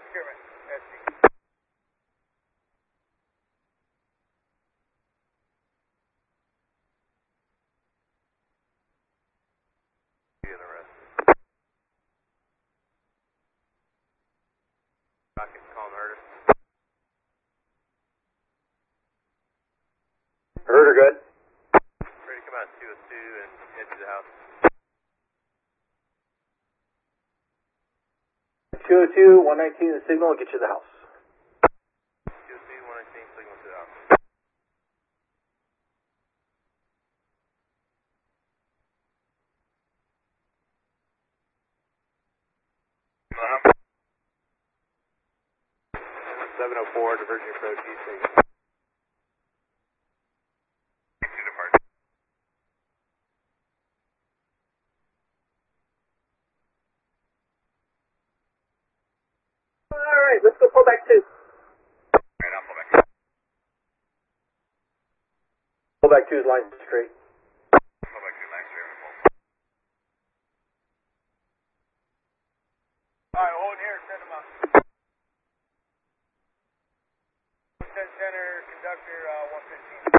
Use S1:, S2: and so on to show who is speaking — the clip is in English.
S1: Chairman, SC.
S2: Rocket, calling Herder.
S3: Herder, good.
S2: Ready to come out 202 and head to the house.
S3: 202, 119, the signal will get you to the house.
S2: 202, 119, signal to the house. Uh-huh. 704, diverging approach, East Vegas.
S3: Alright, let's go pull back 2.
S2: Alright, I'll pull back.
S3: Pull back 2's line straight.
S2: Pull back 2, line straight on the pole.
S1: Alright, hold here, send them up. 10 center, conductor, 115.